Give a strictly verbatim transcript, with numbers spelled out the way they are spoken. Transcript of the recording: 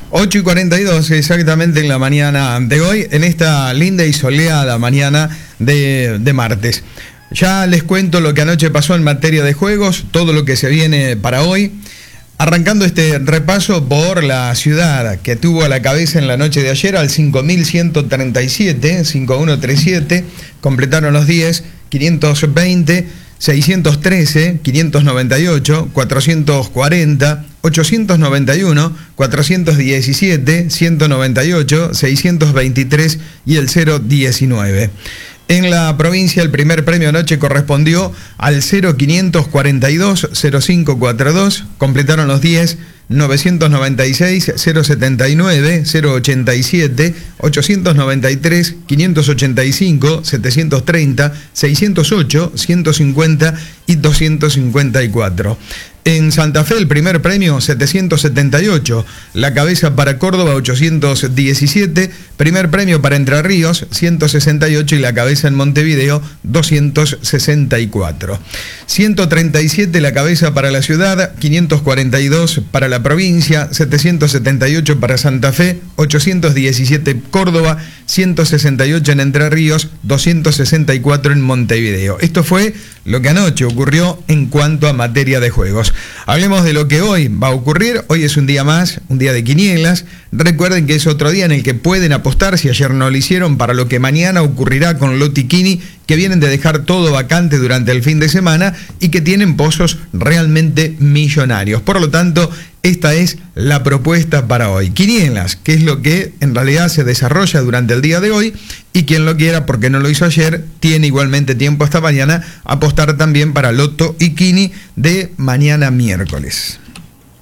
ocho y cuarenta y dos exactamente en la mañana de hoy, en esta linda y soleada mañana de, de martes. Ya les cuento lo que anoche pasó en materia de juegos, todo lo que se viene para hoy. Arrancando este repaso por la ciudad que tuvo a la cabeza en la noche de ayer al cinco mil ciento treinta y siete, cinco mil ciento treinta y siete, completaron los diez, quinientos veinte, seiscientos trece, quinientos noventa y ocho, cuatrocientos cuarenta, ochocientos noventa y uno, cuatrocientos diecisiete, ciento noventa y ocho, seiscientos veintitrés y el cero diecinueve. En la provincia el primer premio anoche correspondió al cero quinientos cuarenta y dos, cero cinco cuarenta y dos, completaron los diez, novecientos noventa y seis, cero setenta y nueve, cero ochenta y siete, ochocientos noventa y tres, quinientos ochenta y cinco, setecientos treinta, seiscientos ocho, ciento cincuenta y doscientos cincuenta y cuatro. En Santa Fe el primer premio setecientos setenta y ocho, la cabeza para Córdoba ochocientos diecisiete, primer premio para Entre Ríos ciento sesenta y ocho y la cabeza en Montevideo doscientos sesenta y cuatro. ciento treinta y siete la cabeza para la ciudad, quinientos cuarenta y dos para la provincia, setecientos setenta y ocho para Santa Fe, ochocientos diecisiete Córdoba, ciento sesenta y ocho en Entre Ríos, doscientos sesenta y cuatro en Montevideo. Esto fue lo que anoche ocurrió en cuanto a materia de juegos. Hablemos de lo que hoy va a ocurrir. Hoy es un día más, un día de quinielas. Recuerden que es otro día en el que pueden apostar, si ayer no lo hicieron, para lo que mañana ocurrirá con Lotti-Quini, que vienen de dejar todo vacante durante el fin de semana y que tienen pozos realmente millonarios. Por lo tanto, esta es la propuesta para hoy. Quinielas, que es lo que en realidad se desarrolla durante el día de hoy, y quien lo quiera, porque no lo hizo ayer, tiene igualmente tiempo hasta mañana a apostar también para Loto y Quini de mañana miércoles.